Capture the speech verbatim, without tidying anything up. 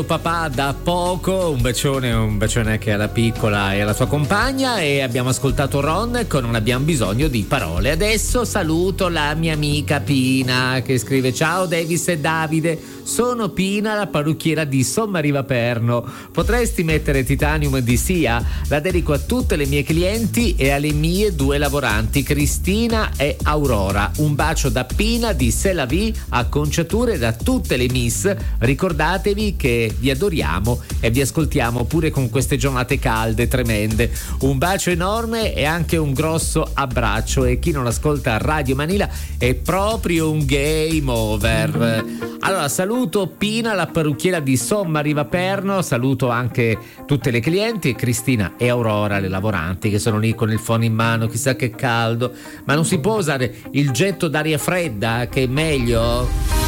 Papà da poco, un bacione, un bacione anche alla piccola e alla sua compagna, e abbiamo ascoltato Ron con Non abbiamo bisogno di parole. Adesso saluto la mia amica Pina che scrive: ciao Davis e Davide, sono Pina, la parrucchiera di Sommariva Perno, potresti mettere Titanium di Sia? La dedico a tutte le mie clienti e alle mie due lavoranti Cristina e Aurora. Un bacio da Pina di C'est la vie, acconciature da tutte le miss. Ricordatevi che vi adoriamo e vi ascoltiamo pure con queste giornate calde tremende. Un bacio enorme e anche un grosso abbraccio, e chi non ascolta Radio Manila è proprio un game over. Allora saluto Pina, la parrucchiera di Sommariva Perno, saluto anche tutte le clienti, Cristina e Aurora, le lavoranti che sono lì con il phone in mano, chissà che caldo, ma non si può usare il getto d'aria fredda che è meglio?